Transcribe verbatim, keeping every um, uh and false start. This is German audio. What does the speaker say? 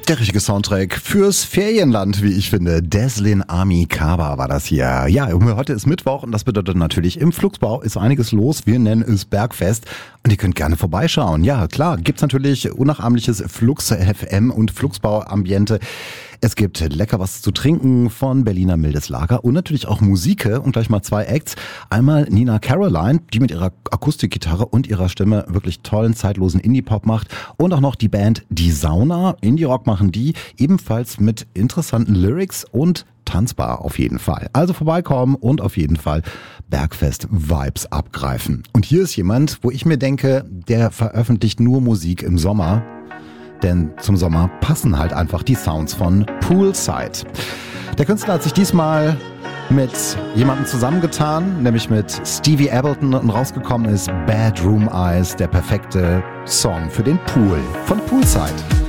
Der richtige Soundtrack fürs Ferienland, wie ich finde. Deslin Army Kaba war das hier. Ja, heute ist Mittwoch und das bedeutet natürlich, im Flugsbau ist einiges los. Wir nennen es Bergfest und ihr könnt gerne vorbeischauen. Ja, klar, gibt's natürlich unnachahmliches Flux-F M und Flugsbau-Ambiente. Es gibt lecker was zu trinken von Berliner Mildes Lager und natürlich auch Musik und gleich mal zwei Acts. Einmal Nina Caroline, die mit ihrer Akustikgitarre und ihrer Stimme wirklich tollen, zeitlosen Indie-Pop macht und auch noch die Band Die Sauna. Indie-Rock machen die, ebenfalls mit interessanten Lyrics und tanzbar auf jeden Fall. Also vorbeikommen und auf jeden Fall Bergfest-Vibes abgreifen. Und hier ist jemand, wo ich mir denke, der veröffentlicht nur Musik im Sommer. Denn zum Sommer passen halt einfach die Sounds von Poolside. Der Künstler hat sich diesmal mit jemandem zusammengetan, nämlich mit Stevie Ableton, und rausgekommen ist Bedroom Eyes, der perfekte Song für den Pool von Poolside.